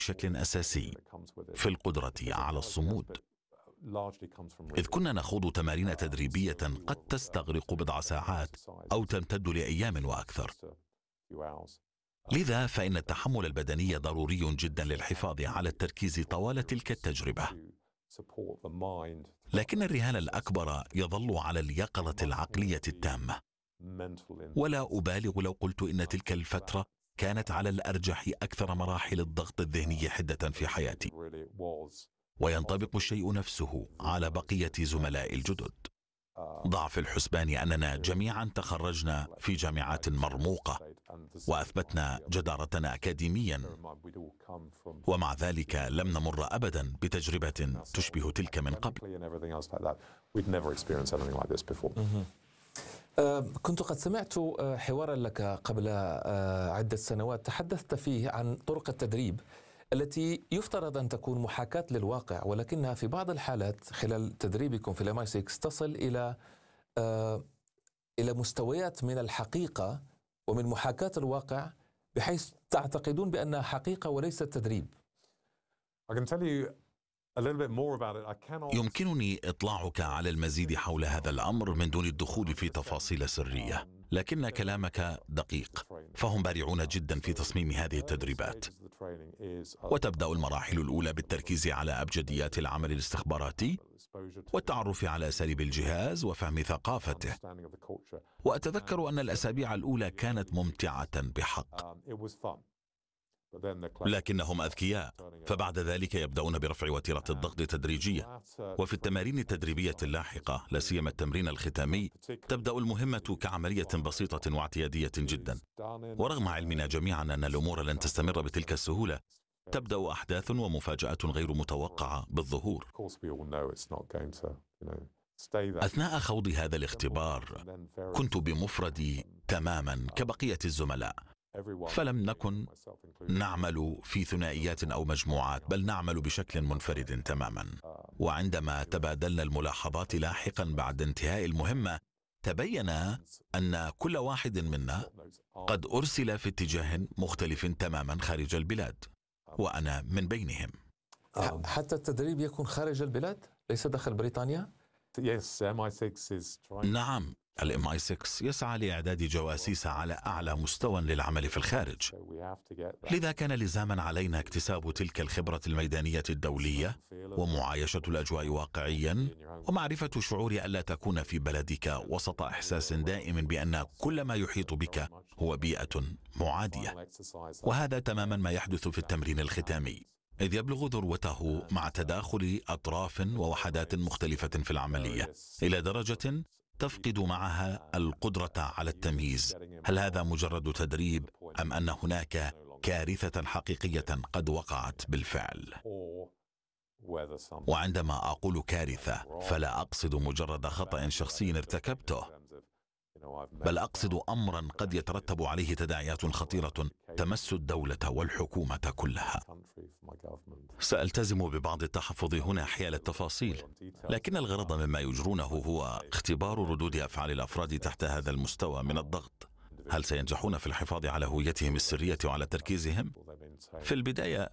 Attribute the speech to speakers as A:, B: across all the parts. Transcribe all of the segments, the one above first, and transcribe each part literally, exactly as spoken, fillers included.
A: بشكل أساسي في القدرة على الصمود، إذ كنا نخوض تمارين تدريبية قد تستغرق بضع ساعات أو تمتد لأيام وأكثر. لذا فإن التحمل البدني ضروري جدا للحفاظ على التركيز طوال تلك التجربة، لكن الرهان الأكبر يظل على اليقظة العقلية التامة. ولا أبالغ لو قلت إن تلك الفترة كانت على الأرجح أكثر مراحل الضغط الذهني حدة في حياتي، وينطبق الشيء نفسه على بقية زملائي الجدد. ضع في الحسبان أننا جميعا تخرجنا في جامعات مرموقة وأثبتنا جدارتنا أكاديميا، ومع ذلك لم نمر أبدا بتجربة تشبه تلك من قبل.
B: كنت قد سمعت حوارا لك قبل عدة سنوات تحدثت فيه عن طرق التدريب التي يفترض أن تكون محاكاة للواقع، ولكنها في بعض الحالات خلال تدريبكم في الام اي ستة تصل إلى إلى مستويات من الحقيقة ومن محاكاة الواقع بحيث تعتقدون بأنها حقيقة وليست تدريب.
A: يمكنني إطلاعك على المزيد حول هذا الأمر من دون الدخول في تفاصيل سرية، لكن كلامك دقيق، فهم بارعون جدا في تصميم هذه التدريبات. وتبدأ المراحل الأولى بالتركيز على أبجديات العمل الاستخباراتي والتعرف على أساليب الجهاز وفهم ثقافته. وأتذكر أن الأسابيع الأولى كانت ممتعة بحق، لكنهم أذكياء، فبعد ذلك يبدأون برفع وتيرة الضغط تدريجيا. وفي التمارين التدريبية اللاحقة، لا سيما التمرين الختامي، تبدأ المهمة كعملية بسيطة واعتيادية جدا. ورغم علمنا جميعا أن الأمور لن تستمر بتلك السهولة، تبدأ أحداث ومفاجآت غير متوقعة بالظهور. أثناء خوض هذا الاختبار كنت بمفردي تماما كبقية الزملاء، فلم نكن نعمل في ثنائيات أو مجموعات، بل نعمل بشكل منفرد تماما. وعندما تبادلنا الملاحظات لاحقا بعد انتهاء المهمة، تبين أن كل واحد منا قد أرسل في اتجاه مختلف تماما خارج البلاد، وأنا من بينهم.
B: حتى التدريب يكون خارج البلاد ليس داخل بريطانيا؟
A: نعم، الام اي ستة يسعى لإعداد جواسيس على أعلى مستوى للعمل في الخارج، لذا كان لزاما علينا اكتساب تلك الخبرة الميدانية الدولية ومعايشة الأجواء واقعيا، ومعرفة شعور ألا تكون في بلدك وسط إحساس دائم بأن كل ما يحيط بك هو بيئة معادية. وهذا تماما ما يحدث في التمرين الختامي، إذ يبلغ ذروته مع تداخل أطراف ووحدات مختلفة في العملية إلى درجة تفقد معها القدرة على التمييز هل هذا مجرد تدريب أم أن هناك كارثة حقيقية قد وقعت بالفعل. وعندما أقول كارثة فلا أقصد مجرد خطأ شخصي ارتكبته، بل أقصد أمرا قد يترتب عليه تداعيات خطيرة تمس الدولة والحكومة كلها. سألتزم ببعض التحفظ هنا حيال التفاصيل، لكن الغرض مما يجرونه هو اختبار ردود أفعال الأفراد تحت هذا المستوى من الضغط. هل سينجحون في الحفاظ على هويتهم السرية وعلى تركيزهم؟ في البداية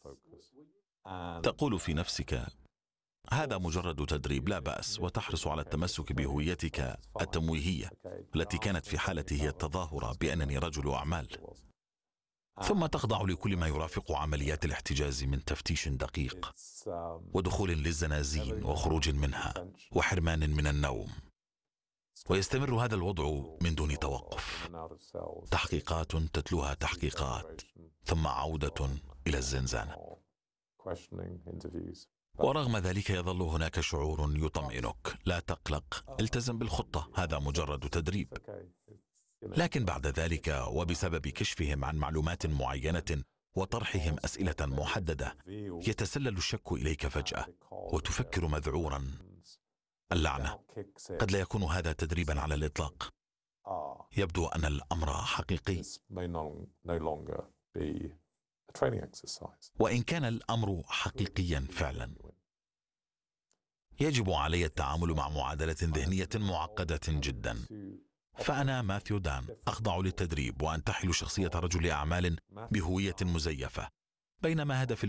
A: تقول في نفسك هذا مجرد تدريب، لا بأس، وتحرص على التمسك بهويتك التمويهية التي كانت في حالتي هي التظاهر بأنني رجل أعمال. ثم تخضع لكل ما يرافق عمليات الاحتجاز من تفتيش دقيق ودخول للزنازين وخروج منها وحرمان من النوم، ويستمر هذا الوضع من دون توقف. تحقيقات تتلوها تحقيقات، ثم عودة إلى الزنزانة. ورغم ذلك يظل هناك شعور يطمئنك، لا تقلق، التزم بالخطة، هذا مجرد تدريب. لكن بعد ذلك وبسبب كشفهم عن معلومات معينة وطرحهم أسئلة محددة، يتسلل الشك إليك فجأة وتفكر مذعورا: اللعنة، قد لا يكون هذا تدريبا على الإطلاق. يبدو أن الأمر حقيقي. وإن كان الأمر حقيقيا فعلا، يجب علي التعامل مع معادلة ذهنية معقدة جدا. فأنا ماثيو دان أخضع للتدريب وأنتحل شخصية رجل أعمال بهوية مزيفة، بينما هدف